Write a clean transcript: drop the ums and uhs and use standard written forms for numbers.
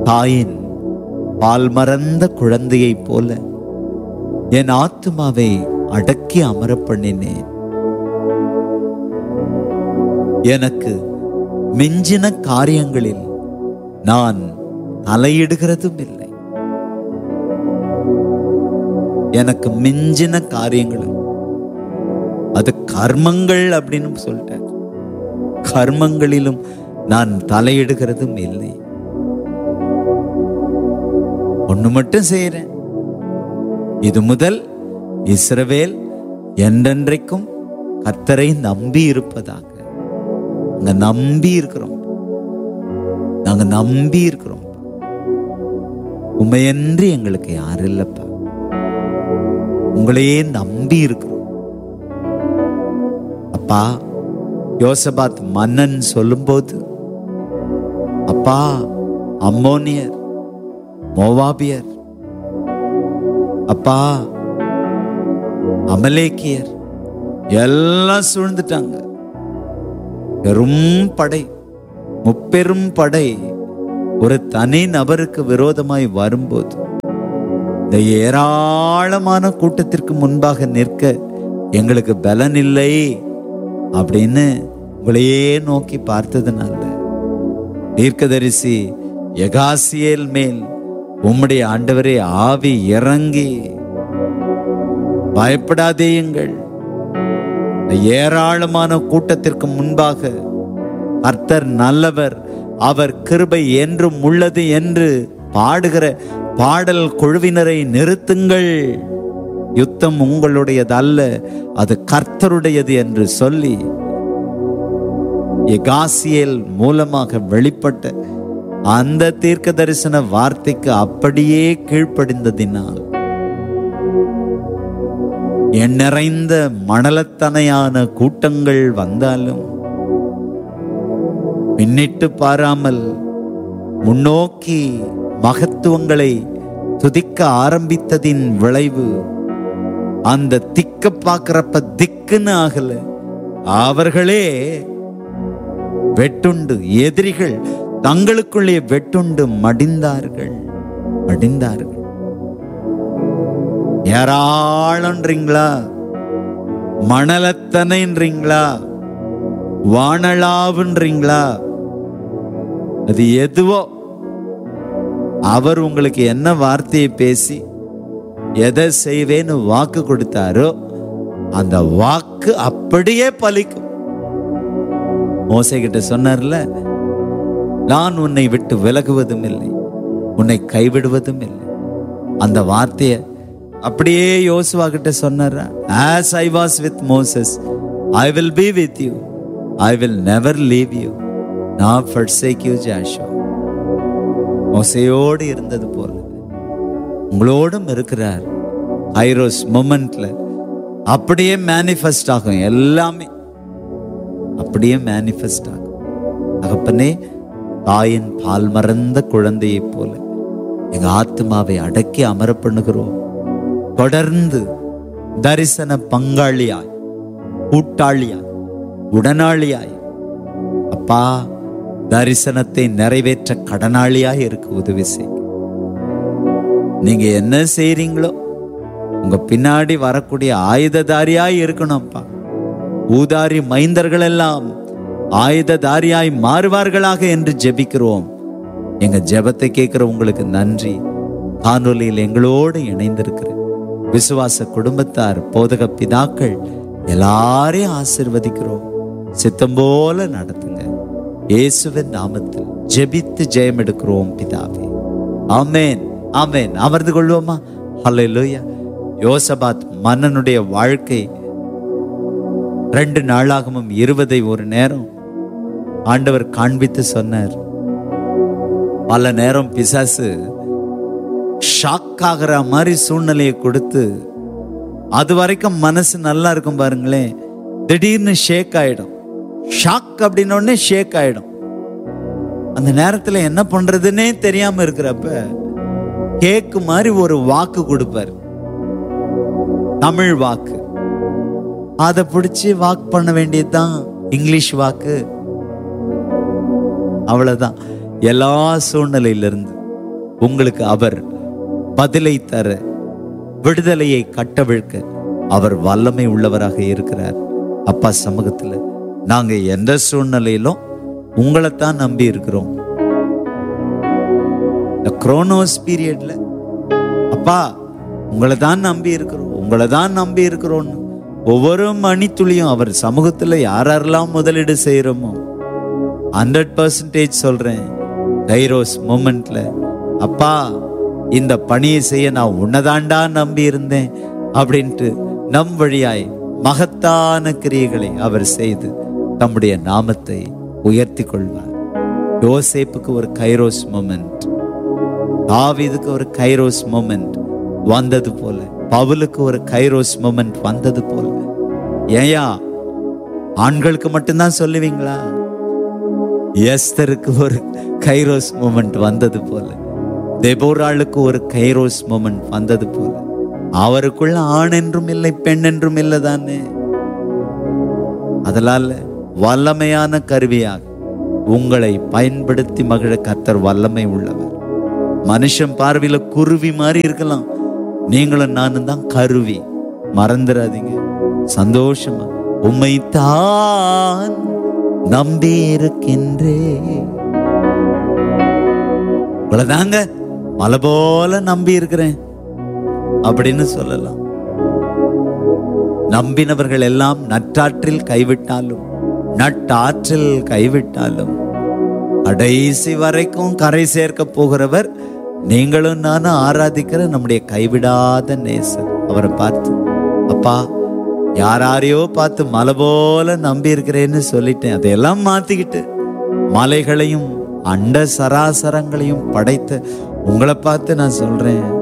தாயின் பால் மறந்த குழந்தையை போல என் ஆத்துமாவை அடக்கி அமர பண்ணினேன். எனக்கு மிஞ்சின காரியங்களில் நான் தலையிடுகிறதும் இல்லை. எனக்கு மிஞ்சின காரியங்களும் அது கர்மங்கள் அப்படின்னு சொல்லிட்டேன். கர்மங்களிலும் நான் தலையிடுகிறதும் இல்லை. ஒண்ணு மட்டும் செய்யறேன், இது முதல் இஸ்ரவேல் என்றென்றைக்கும் கர்த்தரை நம்பி இருப்பதாக. நாங்க நம்பி இருக்கிறோம், நாங்க நம்பி இருக்கிறோம். உண்மையன்றி எங்களுக்கு யாரு இல்லப்பா, உங்களையே நம்பி இருக்கிறோம். அப்பா, யோசபாத் மன்னன் சொல்லும்போது, அப்பா அம்மோனியர், மோவாபியர், அப்பா அமலேக்கியர் எல்லாம் சூழ்ந்துட்டாங்க. பெரும் படை, முப்பெரும் படை ஒரு தனி நபருக்கு விரோதமாய் வரும்போது இந்த ஏராளமான கூட்டத்திற்கு முன்பாக நிற்க எங்களுக்கு பலன் இல்லை அப்படின்னு உங்களையே நோக்கி பார்த்ததுனால தீர்க்கதரிசி யகாசியேல் மேல் உம்முடைய ஆண்டவரே ஆவி இறங்கி, பயப்படாதேயுங்கள், ஏராளமான கூட்டத்திற்கு முன்பாக கர்த்தர் நல்லவர், அவர் கிருபை என்றும் உள்ளது என்று பாடுகிற பாடல் குழுவினரை நிறுத்துங்கள், யுத்தம் உங்களுடையது அல்ல, அது கர்த்தருடையது என்று சொல்லி யகாசியேல் மூலமாக வெளிப்பட்ட அந்த தீர்க்க தரிசன வார்த்தைக்கு அப்படியே கீழ்ப்படிந்ததினால் எண்ணறைந்த மணலத்தனையான கூட்டங்கள் வந்தாலும் பின்னிட்டு பாராமல் முன்னோக்கி மகத்துவங்களை துதிக்க ஆரம்பித்ததின் விளைவு அந்த திக்க பார்க்கிறப்ப திக்குன்னு ஆகல, அவர்களே வெட்டுண்டு, எதிரிகள் தங்களுக்குள்ளே வெட்டுண்டு மடிந்தார்கள். ஏராளன்றீங்களா, மணலத்தனைன்றீங்களா, வானளாவுன்றீங்களா, அது எதுவோ அவர் உங்களுக்கு என்ன வார்த்தையை பேசி எதை செய்வேன்னு வாக்கு கொடுத்தாரோ அந்த வாக்கு அப்படியே பலிக்கும். மோசே கிட்ட சொன்னார்ல, நான் உன்னை விட்டு விலகுவதும் இல்லை, உன்னை கைவிடுவதும் இல்லை. அந்த வார்த்தையை அப்படியே யோசுவா கிட்ட சொன்னாரா, as I was with Moses, I will be with you, I will never leave you nor forsake you, Joshua. மோசேயோடு இருந்தது போல உங்களோடும் இருக்கிறார். ஐரோஸ் மொமெண்ட்ல அப்படியே மேனிஃபெஸ்ட் ஆகும், எல்லாமே அப்படியே மேனிஃபெஸ்ட் ஆகும். தகப்பனே, தாயின் பால் மறந்த குழந்தையை போல எங்க ஆத்மாவை அடக்கி அமர பண்ணுகிறோம். தொடர்ந்து தரிசன பங்காளியாய், கூட்டாளியாய், உடனாளியாய், அப்பா தரிசனத்தை நிறைவேற்ற கடனாளியாய் இருக்க உதவி செய். நீங்க என்ன செய்றீங்களோ உங்க பின்னாடி வரக்கூடிய ஆயுததாரியாய் இருக்கணும்ப்பா. ஊதாரி மைந்தர்கள் எல்லாம் ஆயுததாரியாய் மாறுவார்களாக என்று ஜெபிக்கிறோம். எங்க ஜெபத்தை கேட்கிற உங்களுக்கு நன்றி. காணொலியில் எங்களோடு இணைந்திருக்கிற விசுவாச குடும்பத்தார், போதக பிதாக்கள் எல்லாரையும் ஆசீர்வதிக்கிறோம். சித்தம் போல நடத்துங்க. இயேசுவின் நாமத்தில் ஜெபித்து ஜெயம் எடுக்கிறோம் பிதாவே, ஆமென், ஆமென். அமர்ந்து கொள்வோமா? ஹல்லேலூயா. யோசபாத் மன்னனுடைய வாழ்க்கை 2 நாளாகமும் 20 ஒரு நேரம் ஆண்டவர் காண்பித்து சொன்னார். பல நேரம் பிசாசு ஷாக் ஆகிற மாதிரி சூழ்நிலையை கொடுத்து, அது வரைக்கும் மனசு நல்லா இருக்கும் பாருங்களேன், திடீர்னு ஷேக் ஆயிடும். ஷாக் அப்படின்னோடனே ஷேக் ஆயிடும். அந்த நேரத்துல என்ன பண்றதுன்னே தெரியாம இருக்கிறப்ப கேக்கு மாதிரி ஒரு வாக்கு கொடுப்பார், தமிழ் வாக்கு. அதை பிடிச்சி வாக்கு பண்ண வேண்டியதுதான், இங்கிலீஷ் வாக்கு. அவ்வளவுதான். எல்லா சூழ்நிலையிலிருந்து உங்களுக்கு அவர் பதிலை தர, விடுதலையை கட்டவிழ்க்க அவர் வல்லமை உள்ளவராக இருக்கிறார். அப்பா சமூகத்துல நாங்க எந்த சூழ்நிலையிலும் உங்களைத்தான் நம்பி இருக்கிறோம். இந்த குரோனோஸ் பீரியட்ல அப்பா உங்களை தான் நம்பி இருக்கிறோம், உங்களை தான் நம்பி இருக்கிறோம். ஒவ்வொரு மணித்துளியும் அவர் சமூகத்துல யாரெல்லாம் முதலீடு செய்யறோமோ 100% சொல்றேன், கைரோஸ் மொமெண்ட்ல அப்பா இந்த பணியை செய்ய நான் உன்னதாண்டா நம்பி இருந்தேன் அப்படின்ட்டு நம் வழியாய் மகத்தான கிரியைகளை அவர் செய்து தம்முடைய நாமத்தை உயர்த்தி கொள்வார். யோசேப்புக்கு ஒரு கைரோஸ் மொமெண்ட், தாவீதுக்கு ஒரு கைரோஸ் மொமெண்ட் வந்தது போல, பவுலுக்கு ஒரு கைரோஸ் மொமெண்ட் வந்தது போல. ஏயா ஆண்களுக்கு மட்டும்தான் சொல்லுவீங்களா? எஸ்தருக்கு ஒரு கைரோஸ் மொமெண்ட் வந்தது போல, தெபோராளுக்கு ஒரு கைரோஸ் மொமெண்ட் வந்தது போல, அவருக்குள்ள ஆண் என்றும் இல்லை பெண் என்றும் இல்லை தானே. அதனால வல்லமையான கருவியாக உங்களை பயன்படுத்தி மகிழ கர்த்தர் வல்லமை உள்ளவர். மனுஷன் பார்வையில குருவி மாதிரி இருக்கலாம், நீங்களும் நானும் தான் கருவி. மறந்துடாதீங்க. சந்தோஷமா உம்மைத்தான் நம்பி இருக்கின்றேன், இவ்வளவுதாங்க மலை போல நம்பி இருக்கிறேன் அப்படின்னு சொல்லலாம். நம்பினவர்கள் எல்லாம் நற்றாற்றில் கைவிட்டாலும் நட்டாற்றில் கைவிட்டாலும் கடைசி வரைக்கும் கரை சேர்க்க போகிறவர் நீங்களும் நானும் ஆராதிக்கிற நம்முடைய கைவிடாத நேசர். அவரை பார்த்து அப்பா யாரையோ பார்த்து மலை போல நம்பி இருக்கிறேன்னு சொல்லிட்டேன், அதையெல்லாம் மாத்திக்கிட்டு மலைகளையும் அண்ட சராசரங்களையும் படைத்த உங்களை பார்த்து நான் சொல்றேன்,